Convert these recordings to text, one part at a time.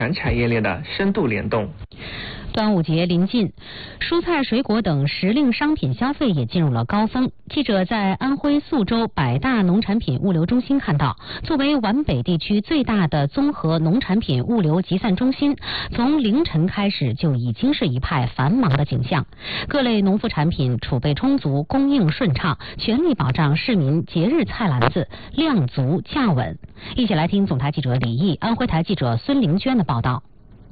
产业链的深度联动。 端午节临近，蔬菜、水果等时令商品消费也进入了高峰。记者在安徽宿州百大农产品物流中心看到，作为皖北地区最大的综合农产品物流集散中心，从凌晨开始就已经是一派繁忙的景象。各类农副产品储备充足，供应顺畅，全力保障市民节日菜篮子量足价稳。一起来听总台记者李毅、安徽台记者孙玲娟的报道。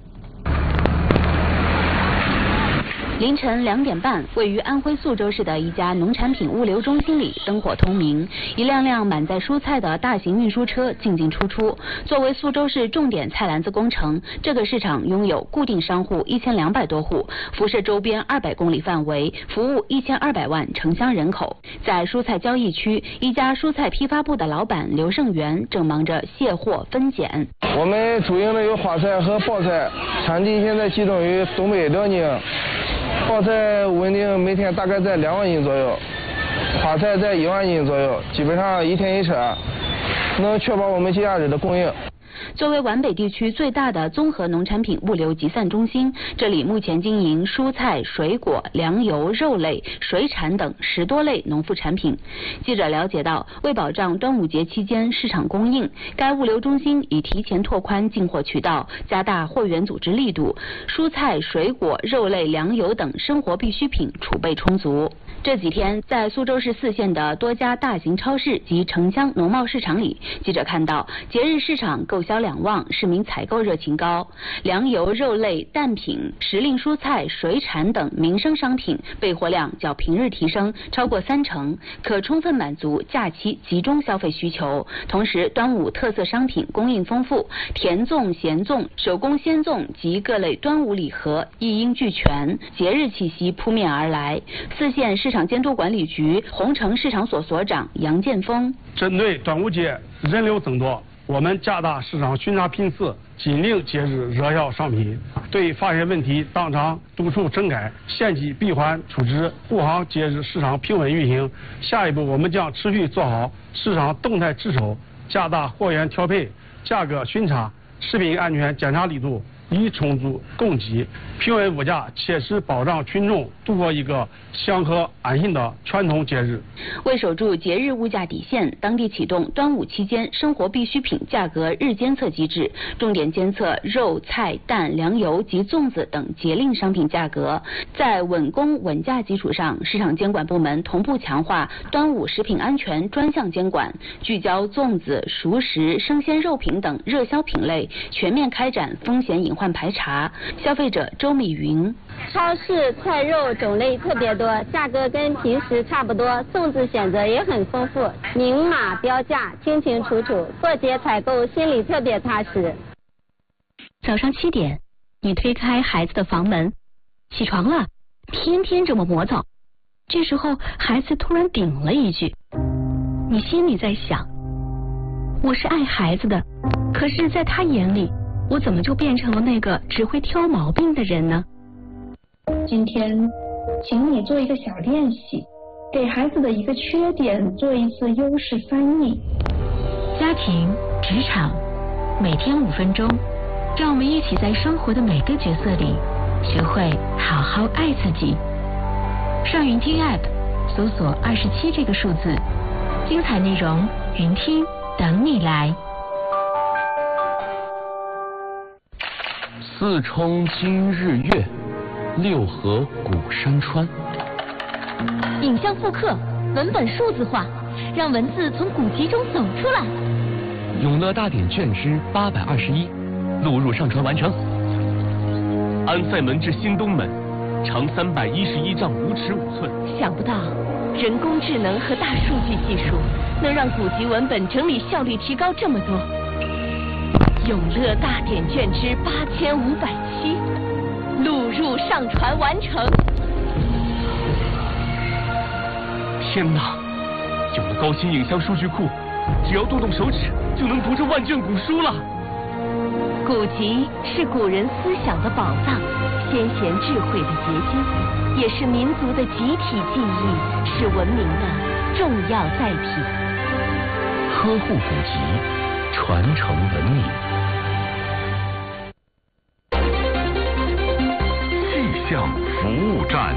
凌晨2点半，位于安徽宿州市的一家农产品物流中心里灯火通明，一辆辆满载蔬菜的大型运输车进进出出。作为苏州市重点菜篮子工程，这个市场拥有固定商户1200多户，辐射周边200公里范围，服务1200万城乡人口。在蔬菜交易区，一家蔬菜批发部的老板刘胜元正忙着卸货分拣。 我们主营的有花菜和包菜，产地现在集中于东北、辽宁。包菜稳定每天大概在2万斤左右，花菜在1万斤左右，基本上一天一车，能确保我们节假日的供应。 作为皖北地区最大的综合农产品物流集散中心，这里目前经营蔬菜、水果、粮油、肉类、水产等10多类农副产品。记者了解到，为保障端午节期间市场供应，该物流中心已提前拓宽进货渠道，加大货源组织力度，蔬菜、水果、肉类、粮油等生活必需品储备充足。这几天，在苏州市4县的多家大型超市及城乡农贸市场里，记者看到节日市场购销两旺，市民采购热情高。粮油、肉类、蛋品、时令蔬菜、水产等民生商品备货量较平日提升超过30%，可充分满足假期集中消费需求。同时，端午特色商品供应丰富，甜粽、咸粽、手工鲜粽及各类端午礼盒一应俱全，节日气息扑面而来。4县市场监督管理局洪城市场所所长杨建峰： 针对端午节人流增多，我们加大市场巡查频次，紧盯节日热销商品，对发现问题当场督促整改，限期闭环处置，护航节日市场平稳运行。下一步，我们将持续做好市场动态值守，加大货源调配、价格巡查、食品安全检查力度，以充足供给、平稳物价，切实保障群众度过一个祥和安心的传统节日。 为守住节日物价底线，当地启动端午期间生活必需品价格日监测机制，重点监测肉、菜、蛋、粮油及粽子等节令商品价格。在稳供稳价基础上，市场监管部门同步强化端午食品安全专项监管，聚焦粽子、熟食、生鲜肉品等热销品类，全面开展风险隐患排查。消费者周米云： 超市菜肉种类特别多，价格跟平时差不多，粽子选择也很丰富，明码标价，清清楚楚，过节采购心里特别踏实。 早上7点，你推开孩子的房门，起床了，天天这么磨蹭。这时候孩子突然顶了一句，你心里在想，我是爱孩子的，可是在他眼里，我怎么就变成了那个只会挑毛病的人呢？ 今天请你做一个小练习，给孩子的一个缺点做一次优势翻译。 家庭、职场，每天5分钟，让我们一起在生活的每个角色里学会好好爱自己。上云听 App 搜索27这个数字，精彩内容云听等你来。 四冲今日月，6合古山川。 影像复刻，文本数字化，让文字从古籍中走出来。 永乐大典卷之821，录入上传完成。安塞门至新东门，长311丈5尺5寸。 想不到，人工智能和大数据技术能让古籍文本整理效率提高这么多。永乐大典卷之8507，录入上传完成。 天哪！有了高新影像数据库，只要动动手指就能读这万卷古书了。 古籍是古人思想的宝藏，先贤智慧的结晶，也是民族的集体记忆，是文明的重要载体。 呵护古籍，传承文明。 象服务站。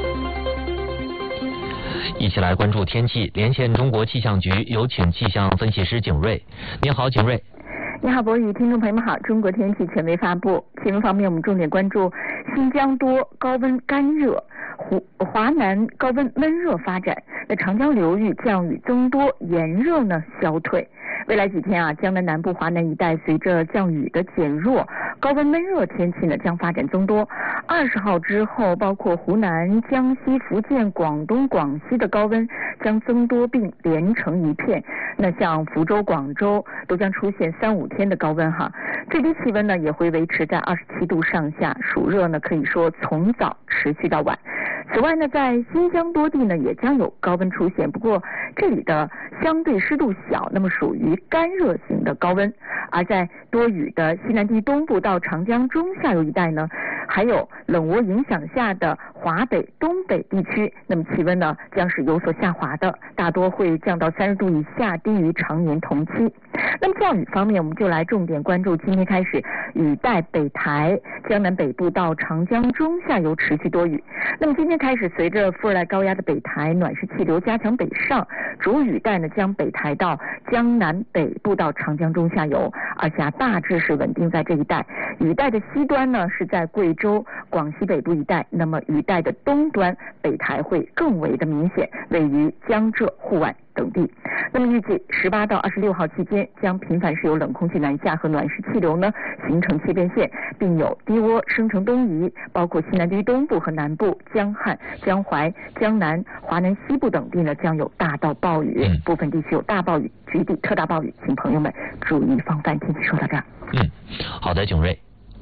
一起来关注天气，连线中国气象局，有请气象分析师景瑞。你好，景瑞。 你好，博宇，听众朋友们好。中国天气权威发布，气温方面我们重点关注新疆多高温干热，华南高温闷热发展，那长江流域降雨增多，炎热呢消退。未来几天啊，江南南部、华南一带随着降雨的减弱，高温闷热天气呢将发展增多。20号之后，包括湖南、江西、福建、广东、广西的高温将增多并连成一片。那像福州、广州都将出现3-5天的高温哈，最低气温呢也会维持在27度上下，暑热呢可以说从早持续到晚。此外呢，在新疆多地呢也将有高温出现，不过这里的相对湿度小，那么属于干热型的高温。而在多雨的西南地东部到长江中下游一带呢，还有冷涡影响下的华北、东北地区，那么气温呢将是有所下滑的，大多会降到30度以下，低于常年同期。那么降雨方面，我们就来重点关注今天开始雨带北抬，江南北部到长江中下游持续多雨。那么今天开始，随着副热带高压的北抬，暖湿气流加强北上，主雨带呢将北抬到江南北部到长江中下游，而且大致是稳定在这一带。雨带的西端呢是在贵州、广西北部一带，那么雨带的东端北抬会更为的明显，位于江浙沪皖等地。那么预计18到26号期间，将频繁是有冷空气南下和暖湿气流呢形成切变线，并有低涡生成东移，包括西南地区东部和南部、江汉、江淮、江南、华南西部等地呢将有大到暴雨，部分地区有大暴雨，局地特大暴雨，请朋友们注意防范天气。说到这儿， 好的，景瑞。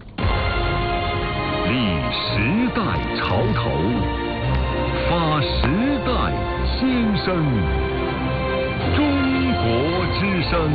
立时代潮头，发时代先声，中国之声。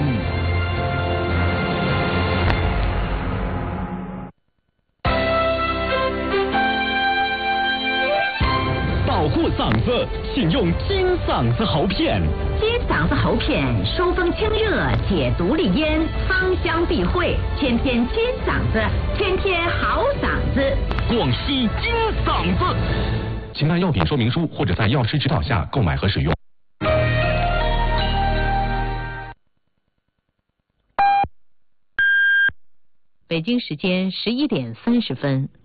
保护嗓子，请用金嗓子喉片。 金嗓子喉片疏风清热，解毒利咽，芳香避秽，天天金嗓子，天天好嗓子。 广西金嗓子，请看药品说明书或者在药师指导下购买和使用。 北京时间11点30分。